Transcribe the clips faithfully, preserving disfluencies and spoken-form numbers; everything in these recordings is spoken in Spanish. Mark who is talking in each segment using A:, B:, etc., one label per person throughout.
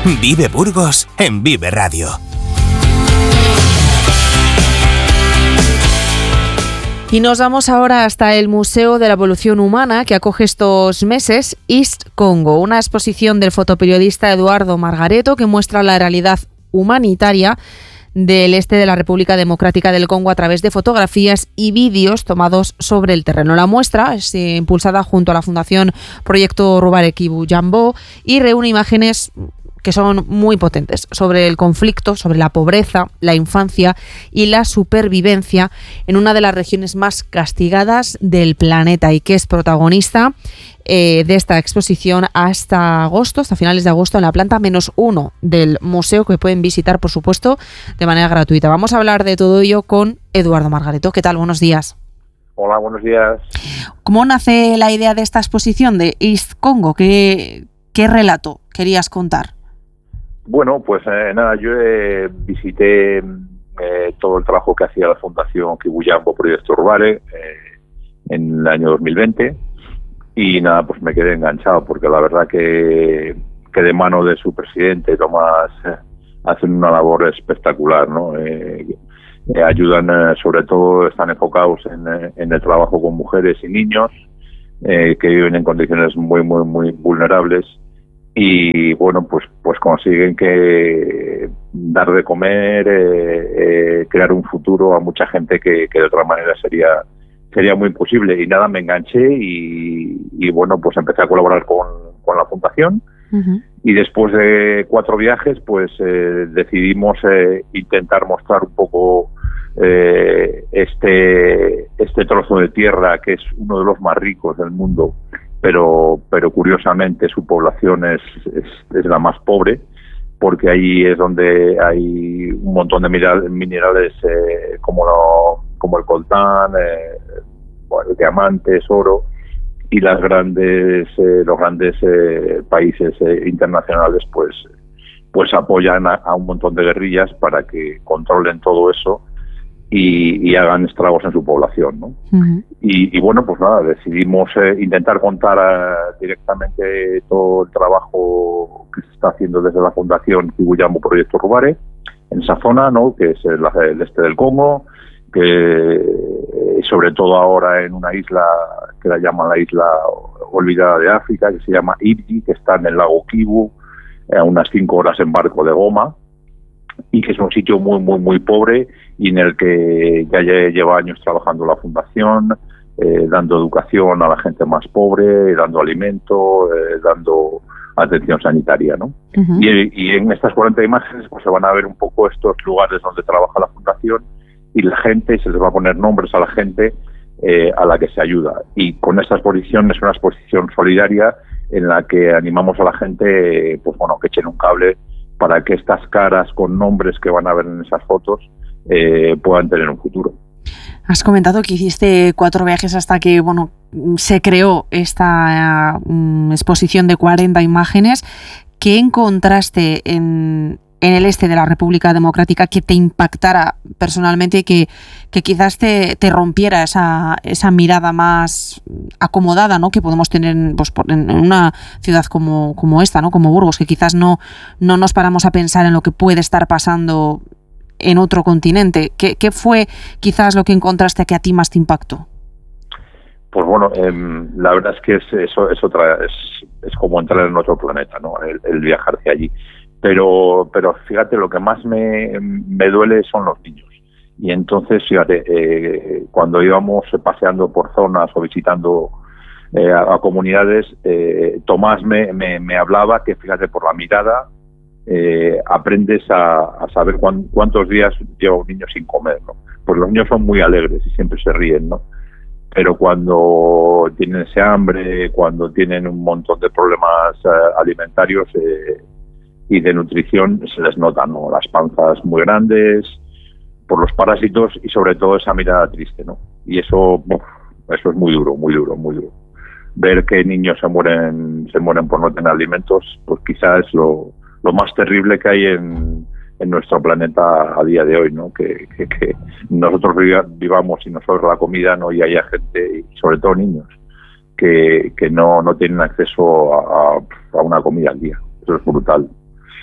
A: Vive Burgos en Vive Radio.
B: Y nos vamos ahora hasta el Museo de la Evolución Humana, que acoge estos meses East Congo, una exposición del fotoperiodista Eduardo Margareto que muestra la realidad humanitaria del este de la República Democrática del Congo a través de fotografías y vídeos tomados sobre el terreno. La muestra es eh, impulsada junto a la Fundación Proyecto Rubare Kivu Jambo y reúne imágenes que son muy potentes sobre el conflicto, sobre la pobreza, la infancia y la supervivencia en una de las regiones más castigadas del planeta y que es protagonista eh, de esta exposición hasta agosto, hasta finales de agosto, en la planta menos uno del museo, que pueden visitar, por supuesto, de manera gratuita. Vamos a hablar de todo ello con Eduardo Margareto. ¿Qué tal? Buenos días.
C: Hola, buenos días.
B: ¿Cómo nace la idea de esta exposición de East Congo? ¿Qué, qué relato querías contar?
C: Bueno, pues eh, nada, yo eh, visité eh, todo el trabajo que hacía la Fundación Kivu Jambo Proyecto Rubare eh, en el año dos mil veinte y nada, pues me quedé enganchado porque la verdad que, que de mano de su presidente, Tomás, eh, hacen una labor espectacular, ¿no? Eh, eh, ayudan, eh, sobre todo, están enfocados en, eh, en el trabajo con mujeres y niños eh, que viven en condiciones muy, muy, muy vulnerables. Y bueno, pues pues consiguen que dar de comer, eh, eh, crear un futuro a mucha gente que, que de otra manera sería sería muy imposible. Y nada, me enganché y, y bueno, pues empecé a colaborar con, con la fundación. Uh-huh. Y después de cuatro viajes, pues eh, decidimos eh, intentar mostrar un poco eh, este este trozo de tierra que es uno de los más ricos del mundo, pero pero curiosamente su población es, es, es la más pobre, porque ahí es donde hay un montón de minerales eh, como, lo, como el coltán, eh, bueno, diamantes, oro, y las grandes eh, los grandes eh, países eh, internacionales pues pues apoyan a, a un montón de guerrillas para que controlen todo eso Y, y hagan estragos en su población, ¿no? Uh-huh. Y, y bueno, pues nada, decidimos eh, intentar contar uh, directamente todo el trabajo que se está haciendo desde la Fundación Kivu Jambo Proyecto Rubare en esa zona, ¿no? Que es el, el este del Congo, que eh, sobre todo ahora en una isla que la llaman la isla olvidada de África, que se llama Ibdi, que está en el lago Kivu, eh, a unas cinco horas en barco de Goma, y que es un sitio muy, muy, muy pobre y en el que ya lleva años trabajando la Fundación, eh, dando educación a la gente más pobre, dando alimento, eh, dando atención sanitaria, ¿no? Uh-huh. Y, y en estas cuarenta imágenes pues se van a ver un poco estos lugares donde trabaja la Fundación y la gente, se les va a poner nombres a la gente eh, a la que se ayuda. Y con esta exposición es una exposición solidaria en la que animamos a la gente, pues bueno, que echen un cable para que estas caras con nombres que van a ver en esas fotos eh, puedan tener un futuro.
B: Has comentado que hiciste cuatro viajes hasta que bueno se creó esta uh, exposición de cuarenta imágenes. ¿Qué encontraste en, en el este de la República Democrática que te impactara personalmente y que, que quizás te, te rompiera esa, esa mirada más acomodada, ¿no? que podemos tener pues, en, en una ciudad como, como esta, ¿no? como Burgos, que quizás no, no nos paramos a pensar en lo que puede estar pasando en otro continente? ¿Qué, qué fue quizás lo que encontraste que a ti más te impactó?
C: Pues bueno, eh, la verdad es que es, eso es otra es, es como entrar en otro planeta, ¿no? El, el viajar hacia allí. Pero pero fíjate, lo que más me, me duele son los niños. Y entonces, fíjate, eh, cuando íbamos paseando por zonas o visitando eh, a, a comunidades, eh, Tomás me, me, me hablaba que, fíjate, por la mirada eh, aprendes a, a saber cuán, cuántos días lleva un niño sin comer, ¿no? Pues los niños son muy alegres y siempre se ríen, ¿no? Pero cuando tienen ese hambre, cuando tienen un montón de problemas eh, alimentarios eh, y de nutrición, se les nota, ¿no? Las panzas muy grandes por los parásitos y sobre todo esa mirada triste, ¿no? Y eso, uf, eso es muy duro, muy duro, muy duro. Ver que niños se mueren, se mueren por no tener alimentos, pues quizás es lo, lo más terrible que hay en, en nuestro planeta a día de hoy, ¿no? Que, que, que nosotros vivamos y nos sobra la comida, ¿no? Y haya gente, y sobre todo niños, que, que no, no tienen acceso a, a una comida al día. Eso es brutal.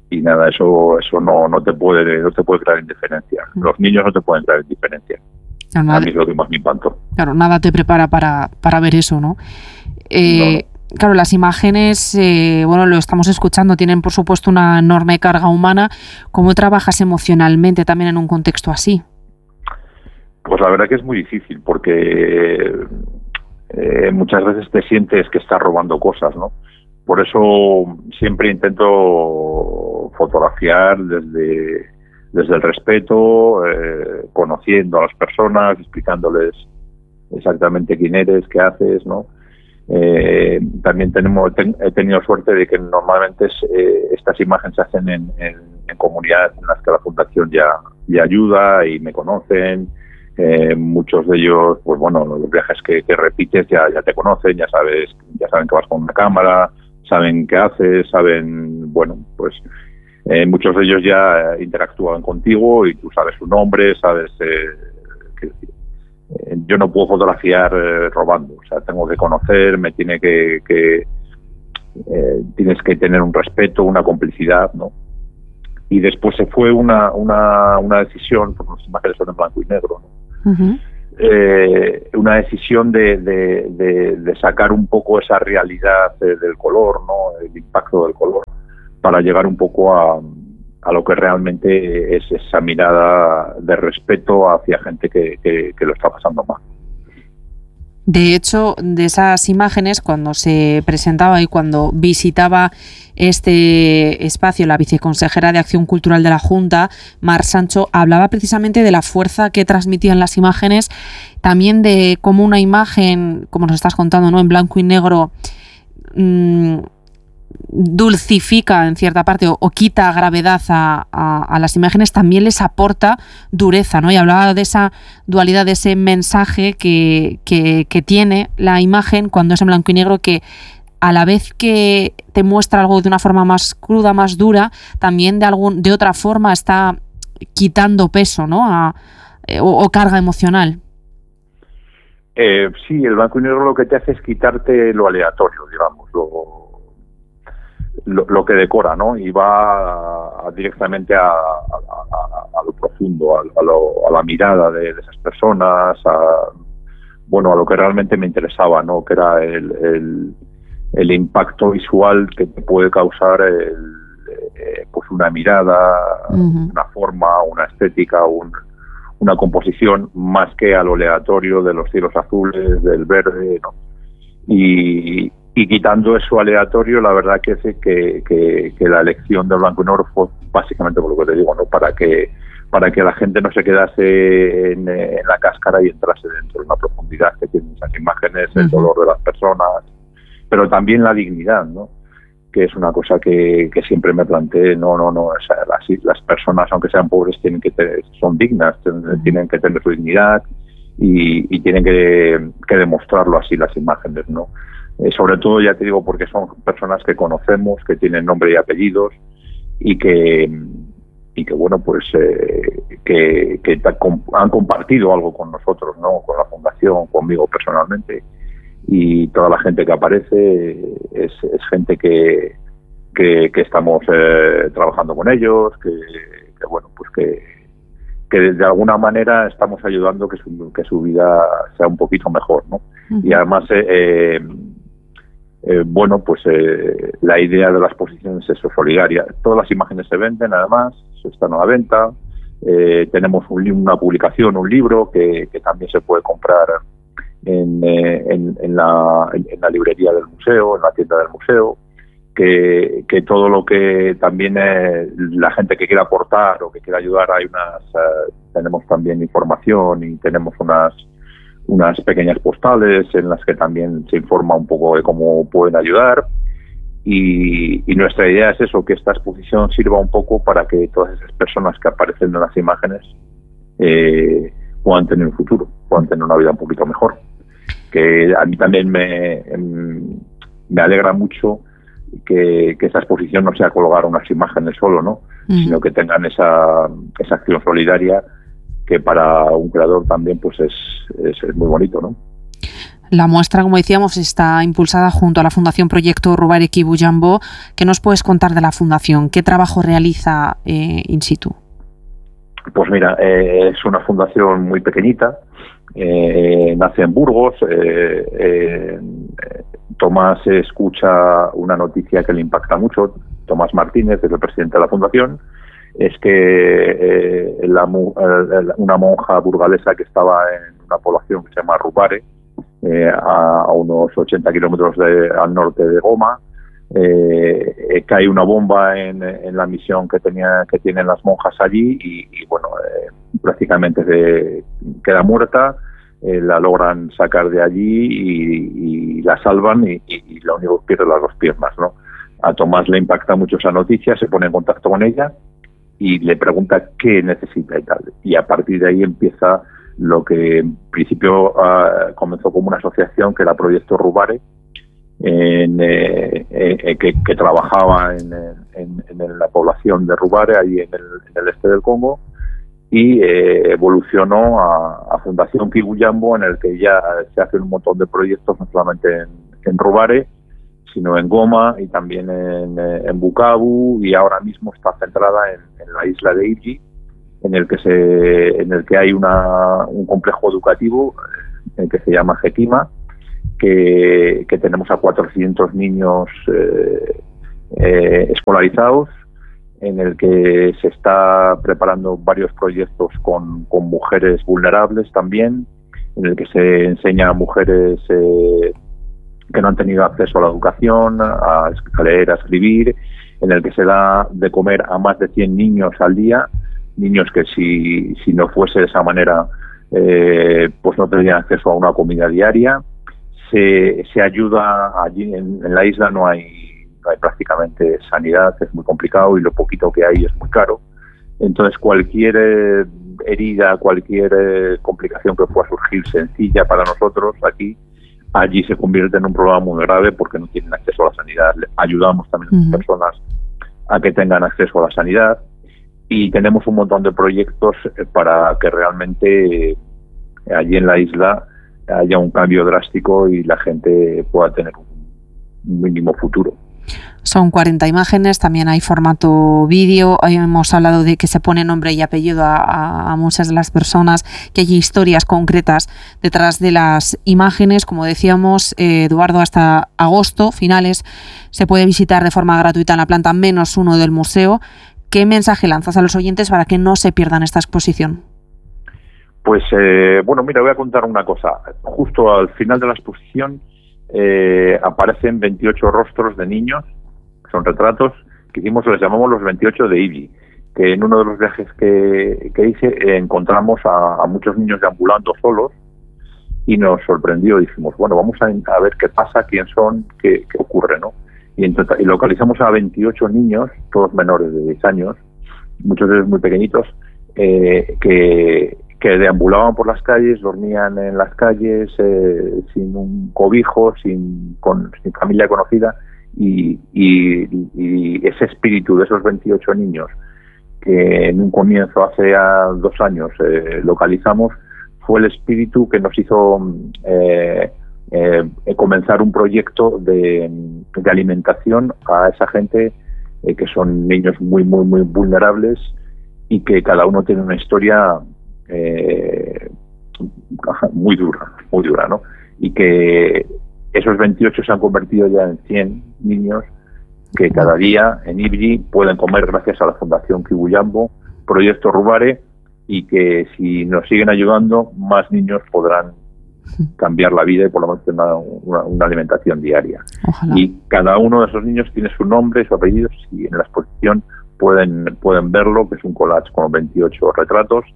C: y nada, eso eso no no te puede no te puede crear indiferencia. Los niños no te pueden crear indiferencia.
B: Claro,
C: a mí es lo que más me impactó.
B: Claro, nada te prepara para, para ver eso, ¿no? Eh, no. Claro, las imágenes, eh, bueno, lo estamos escuchando, tienen por supuesto una enorme carga humana. ¿Cómo trabajas emocionalmente también en un contexto así?
C: Pues la verdad que es muy difícil, porque eh, muchas veces te sientes que estás robando cosas, ¿no? Por eso siempre intento fotografiar desde, desde el respeto, eh, conociendo a las personas, explicándoles exactamente quién eres, qué haces, ¿no? Eh, también tenemos ten, he tenido suerte de que normalmente es, eh, estas imágenes se hacen en, en, en comunidades en las que la fundación ya, ya ayuda y me conocen. Eh, muchos de ellos, pues bueno, los viajes que, que repites ya, ya te conocen, ya sabes, ya saben que vas con una cámara, saben qué haces, saben, bueno, pues eh, muchos de ellos ya interactúan contigo y tú sabes su nombre, sabes eh, qué decir. Yo no puedo fotografiar eh, robando, o sea, tengo que conocer, me tiene que, que eh, tienes que tener un respeto, una complicidad, ¿no? Y después se fue una una, una decisión, porque las imágenes son en blanco y negro, ¿no? Uh-huh. eh, una decisión de, de, de, de sacar un poco esa realidad eh, del color, ¿no? El impacto del color, para llegar un poco a a lo que realmente es esa mirada de respeto hacia gente que, que, que lo está pasando mal.
B: De hecho, de esas imágenes, cuando se presentaba y cuando visitaba este espacio la viceconsejera de Acción Cultural de la Junta, Mar Sancho, hablaba precisamente de la fuerza que transmitían las imágenes, también de cómo una imagen, como nos estás contando, ¿no?, en blanco y negro, mmm, dulcifica en cierta parte o, o quita gravedad a, a, a las imágenes, también les aporta dureza, ¿no? Y hablaba de esa dualidad, de ese mensaje que, que, que tiene la imagen cuando es en blanco y negro, que a la vez que te muestra algo de una forma más cruda, más dura, también de algún de otra forma está quitando peso, ¿no? A, o, o carga emocional.
C: Eh, sí, el blanco y negro lo que te hace es quitarte lo aleatorio, digamos, lo Lo, lo que decora, ¿no? Y va a, a, directamente a, a, a, a lo profundo, a, a, lo, a la mirada de, de esas personas, a, bueno, a lo que realmente me interesaba, ¿no? Que era el, el, el impacto visual que te puede causar el, eh, pues una mirada, uh-huh. una forma, una estética, un, una composición, más que a lo aleatorio de los cielos azules, del verde, ¿no? Y Y quitando eso aleatorio, la verdad que es que, que, que la elección de blanco y negro fue básicamente por lo que te digo, ¿no? Para que para que la gente no se quedase en, en la cáscara y entrase dentro de una profundidad que tienen esas imágenes, el dolor de las personas, pero también la dignidad, ¿no? Que es una cosa que, que siempre me planteé. No, no, no. O sea, las, las personas, aunque sean pobres, tienen que tener, son dignas, tienen que tener su dignidad y, y tienen que, que demostrarlo así las imágenes, ¿no? Eh, sobre todo, ya te digo, porque son personas que conocemos, que tienen nombre y apellidos y que, y que bueno, pues eh, que, que han compartido algo con nosotros, ¿no? Con la Fundación, conmigo personalmente. Y toda la gente que aparece es, es gente que, que, que estamos eh, trabajando con ellos, que, que bueno, pues que, que de alguna manera estamos ayudando que su, que su vida sea un poquito mejor, ¿no? Uh-huh. Y además, eh, eh, Eh, bueno, pues eh, la idea de la exposición es eso, solidaria. Todas las imágenes se venden, además, están a la venta. Eh, tenemos un, una publicación, un libro que, que también se puede comprar en, eh, en, en, la, en, en la librería del museo, en la tienda del museo. Que, que todo lo que también eh, la gente que quiera aportar o que quiera ayudar, hay unas, eh, tenemos también información y tenemos unas unas pequeñas postales en las que también se informa un poco de cómo pueden ayudar y, y nuestra idea es eso, que esta exposición sirva un poco para que todas esas personas que aparecen en las imágenes eh, puedan tener un futuro, puedan tener una vida un poquito mejor. Que a mí también me, me alegra mucho que, que esa exposición no sea colgar unas imágenes solo, ¿no? Mm. Sino que tengan esa, esa acción solidaria que para un creador también pues es, es, es muy bonito, ¿no?
B: La muestra, como decíamos, está impulsada junto a la Fundación Proyecto Rubare Kibuyambo. ¿Qué nos puedes contar de la Fundación? ¿Qué trabajo realiza eh, in situ?
C: Pues mira, eh, es una fundación muy pequeñita, eh, nace en Burgos. eh, eh, Tomás escucha una noticia que le impacta mucho. Tomás Martínez, que es el presidente de la fundación, es que eh, la, una monja burgalesa que estaba en una población que se llama Rubare, eh, a, a unos ochenta kilómetros de, al norte de Goma, eh, cae una bomba en, en la misión que tenía que tienen las monjas allí y, y bueno, eh, prácticamente se queda muerta. Eh, la logran sacar de allí y, y la salvan y, y, y lo único que pierde las dos piernas, ¿no? A Tomás le impacta mucho esa noticia, se pone en contacto con ella y le pregunta qué necesita y tal. Y a partir de ahí empieza lo que en principio uh, comenzó como una asociación que era Proyecto Rubare, en, eh, eh, que, que trabajaba en, en, en la población de Rubare, ahí en el, en el este del Congo, y eh, evolucionó a, a Fundación Kibuyambo, en el que ya se hacen un montón de proyectos, no solamente en, en Rubare, sino en Goma y también en, en Bukavu, y ahora mismo está centrada en, en la isla de Ibji, en el que se, en el que hay una, un complejo educativo eh, que se llama Getima, que, que tenemos a cuatrocientos niños eh, eh, escolarizados, en el que se está preparando varios proyectos con, con mujeres vulnerables también, en el que se enseña a mujeres eh, que no han tenido acceso a la educación, a leer, a escribir, en el que se da de comer a más de cien niños al día, niños que si, si no fuese de esa manera eh, pues no tendrían acceso a una comida diaria. Se, se ayuda allí en, en la isla, no hay, no hay prácticamente sanidad, es muy complicado y lo poquito que hay es muy caro. Entonces cualquier eh, herida, cualquier eh, complicación que pueda surgir sencilla para nosotros aquí, allí se convierte en un problema muy grave porque no tienen acceso a la sanidad. Ayudamos también a las uh-huh. personas a que tengan acceso a la sanidad y tenemos un montón de proyectos para que realmente eh, allí en la isla haya un cambio drástico y la gente pueda tener un mínimo futuro.
B: Son cuarenta imágenes, también hay formato vídeo. Hoy hemos hablado de que se pone nombre y apellido a, a, a muchas de las personas, que hay historias concretas detrás de las imágenes. Como decíamos, eh, Eduardo, hasta agosto, finales, se puede visitar de forma gratuita en la planta menos uno del museo. ¿Qué mensaje lanzas a los oyentes para que no se pierdan esta exposición?
C: Pues, eh, bueno, mira, voy a contar una cosa. Justo al final de la exposición eh, aparecen veintiocho rostros de niños, que son retratos, que hicimos, les llamamos los veintiocho de Ibji, que en uno de los viajes que, que hice eh, encontramos a, a muchos niños deambulando solos y nos sorprendió. Dijimos, bueno, vamos a, a ver qué pasa, quién son, qué, qué ocurre, ¿no? Y, entonces, y localizamos a veintiocho niños, todos menores de diez años, muchos de ellos muy pequeñitos, eh, que... que deambulaban por las calles, dormían en las calles eh, sin un cobijo, sin, con, sin familia conocida, y, y, y ese espíritu de esos veintiocho niños que en un comienzo hace ya dos años eh, localizamos, fue el espíritu que nos hizo eh, eh, comenzar un proyecto de, de alimentación a esa gente eh, que son niños muy, muy, muy vulnerables y que cada uno tiene una historia Eh, muy dura, muy dura, ¿no? Y que esos veintiocho se han convertido ya en cien niños que cada día en Ibji pueden comer gracias a la Fundación Kibuyambo, Proyecto Rubare, y que si nos siguen ayudando, más niños podrán cambiar la vida y por lo menos tener una, una, una alimentación diaria. Ojalá. Y cada uno de esos niños tiene su nombre, su apellido, y en la exposición pueden, pueden verlo, que es un collage con veintiocho retratos,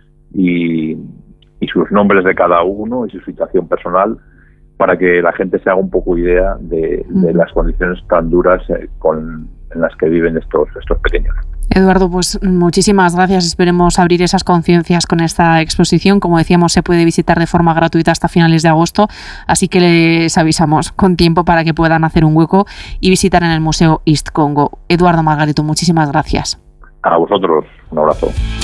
C: Y, y sus nombres de cada uno y su situación personal, para que la gente se haga un poco idea de, de las condiciones tan duras eh, con, en las que viven estos, estos pequeños.
B: Eduardo, pues muchísimas gracias. Esperemos abrir esas conciencias con esta exposición. Como decíamos, se puede visitar de forma gratuita hasta finales de agosto, así que les avisamos con tiempo para que puedan hacer un hueco y visitar en el Museo East Congo. Eduardo Margareto, muchísimas gracias.
C: A vosotros, un abrazo.